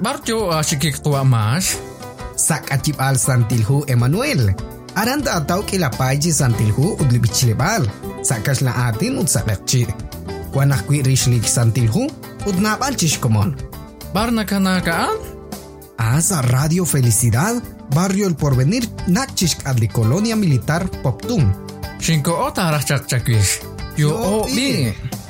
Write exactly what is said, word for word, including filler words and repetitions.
Barjo asikik tua mas. Sak acip al santilhu Emmanuel. Aranta atau kilapay ji santilhu udlibichilebal. Sakas la atin ud sakakchi. Kuanak kwi rishlik santilhu udnabal chishkomon. Barna kanakaan? Asa Radio Felicidad, Barrio El Porvenir, Nachishk adli Colonia Militar Poptum. Shinko ota rachak chakwish. Yo o bi.